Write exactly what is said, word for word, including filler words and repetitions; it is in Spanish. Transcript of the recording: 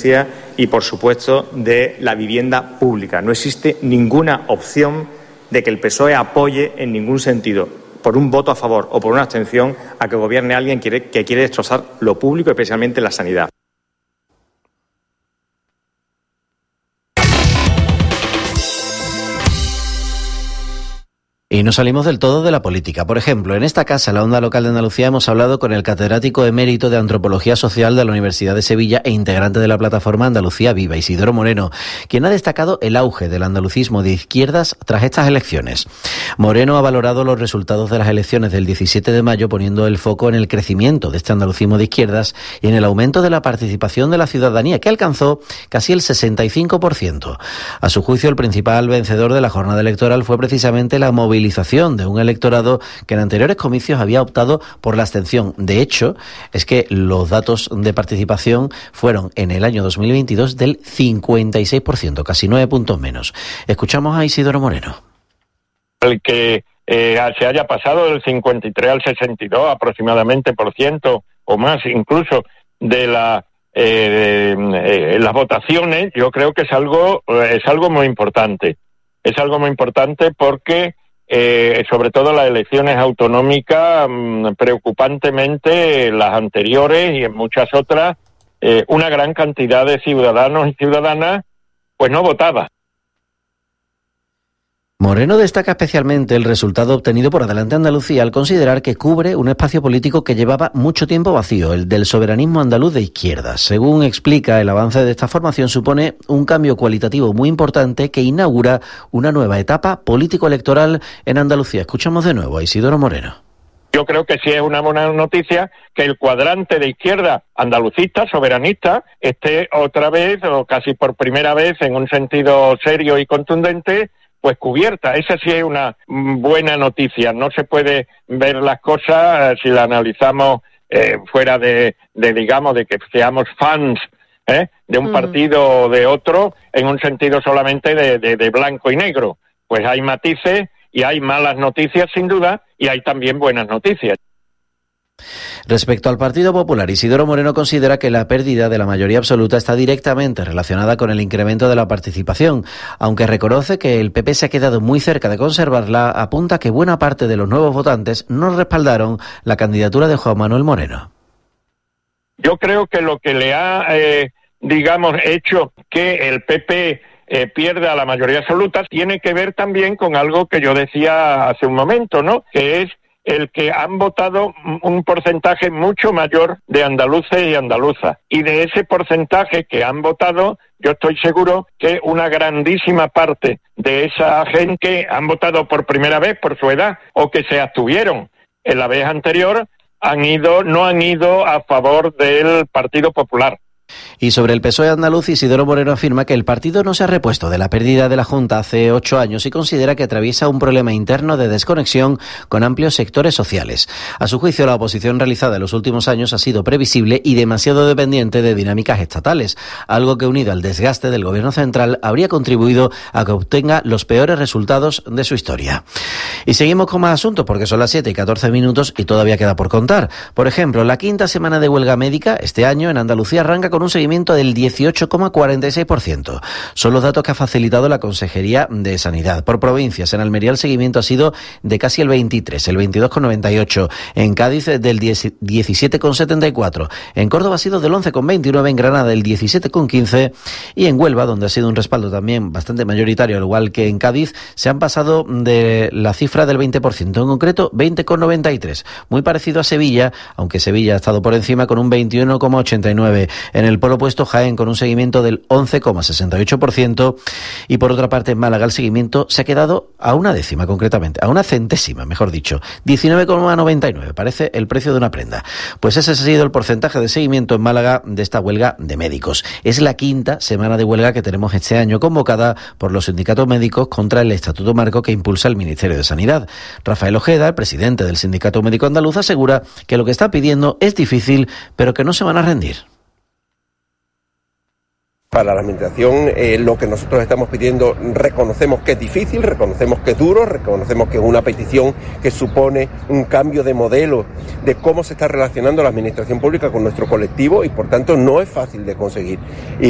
dependencia y, por supuesto, de la vivienda pública. No existe ninguna opción de que el P S O E apoye en ningún sentido, por un voto a favor o por una abstención, a que gobierne alguien que quiere, que quiere destrozar lo público, especialmente la sanidad. Y no salimos del todo de la política. Por ejemplo, en esta casa, la Onda Local de Andalucía, hemos hablado con el catedrático emérito de Antropología Social de la Universidad de Sevilla e integrante de la plataforma Andalucía Viva, Isidoro Moreno, quien ha destacado el auge del andalucismo de izquierdas tras estas elecciones. Moreno ha valorado los resultados de las elecciones del diecisiete de mayo, poniendo el foco en el crecimiento de este andalucismo de izquierdas y en el aumento de la participación de la ciudadanía, que alcanzó casi el sesenta y cinco por ciento. A su juicio, el principal vencedor de la jornada electoral fue precisamente la movilización de un electorado que en anteriores comicios había optado por la abstención. De hecho, es que los datos de participación fueron en el año dos mil veintidós del cincuenta y seis por ciento, casi nueve puntos menos. Escuchamos a Isidoro Moreno. El que eh, se haya pasado del cincuenta y tres al sesenta y dos aproximadamente por ciento o más incluso de la eh, eh, las votaciones, yo creo que es algo es algo muy importante. Es algo muy importante porque Eh, sobre todo las elecciones autonómicas, mmm, preocupantemente las anteriores y en muchas otras, eh, una gran cantidad de ciudadanos y ciudadanas pues no votaba. Moreno destaca especialmente el resultado obtenido por Adelante Andalucía al considerar que cubre un espacio político que llevaba mucho tiempo vacío, el del soberanismo andaluz de izquierdas. Según explica, el avance de esta formación supone un cambio cualitativo muy importante que inaugura una nueva etapa político-electoral en Andalucía. Escuchamos de nuevo a Isidoro Moreno. Yo creo que sí es una buena noticia que el cuadrante de izquierda andalucista, soberanista, esté otra vez, o casi por primera vez, en un sentido serio y contundente, pues cubierta. Esa sí es una buena noticia. No se puede ver las cosas eh, si la analizamos eh, fuera de, de, digamos, de que seamos fans ¿eh? de un mm. partido o de otro, en un sentido solamente de, de, de blanco y negro. Pues hay matices y hay malas noticias sin duda y hay también buenas noticias. Respecto al Partido Popular, Isidoro Moreno considera que la pérdida de la mayoría absoluta está directamente relacionada con el incremento de la participación, aunque reconoce que el P P se ha quedado muy cerca de conservarla. Apunta que buena parte de los nuevos votantes no respaldaron la candidatura de Juan Manuel Moreno. Yo creo que lo que le ha, eh, digamos, hecho que el P P eh, pierda la mayoría absoluta tiene que ver también con algo que yo decía hace un momento, ¿no? Que es el que han votado un porcentaje mucho mayor de andaluces y andaluzas. Y de ese porcentaje que han votado, yo estoy seguro que una grandísima parte de esa gente que han votado por primera vez por su edad o que se abstuvieron en la vez anterior, han ido, no han ido a favor del Partido Popular. Y sobre el P S O E andaluz, Isidoro Moreno afirma que el partido no se ha repuesto de la pérdida de la Junta hace ocho años y considera que atraviesa un problema interno de desconexión con amplios sectores sociales. A su juicio, la oposición realizada en los últimos años ha sido previsible y demasiado dependiente de dinámicas estatales, algo que, unido al desgaste del gobierno central, habría contribuido a que obtenga los peores resultados de su historia. Y seguimos con más asuntos porque son las siete y catorce minutos y todavía queda por contar. Por ejemplo, la quinta semana de huelga médica este año en Andalucía arranca con un seguimiento del dieciocho coma cuarenta y seis por ciento. Son los datos que ha facilitado la Consejería de Sanidad. Por provincias, en Almería el seguimiento ha sido de casi el veintitrés, el veintidós coma noventa y ocho. En Cádiz del diecisiete coma setenta y cuatro. En Córdoba ha sido del once coma veintinueve, en Granada el diecisiete coma quince y en Huelva, donde ha sido un respaldo también bastante mayoritario, al igual que en Cádiz, se han pasado de la cifra del veinte por ciento, en concreto veinte coma noventa y tres. Muy parecido a Sevilla, aunque Sevilla ha estado por encima con un veintiuno coma ochenta y nueve. En el polo opuesto, Jaén, con un seguimiento del once coma sesenta y ocho por ciento, y por otra parte en Málaga el seguimiento se ha quedado a una décima concretamente, a una centésima, mejor dicho, diecinueve coma noventa y nueve, parece el precio de una prenda. Pues ese ha sido el porcentaje de seguimiento en Málaga de esta huelga de médicos. Es la quinta semana de huelga que tenemos este año, convocada por los sindicatos médicos contra el Estatuto Marco que impulsa el Ministerio de Sanidad. Rafael Ojeda, el presidente del Sindicato Médico Andaluz, asegura que lo que está pidiendo es difícil, pero que no se van a rendir. Para la Administración, eh, lo que nosotros estamos pidiendo, reconocemos que es difícil, reconocemos que es duro, reconocemos que es una petición que supone un cambio de modelo de cómo se está relacionando la Administración Pública con nuestro colectivo y por tanto no es fácil de conseguir. Y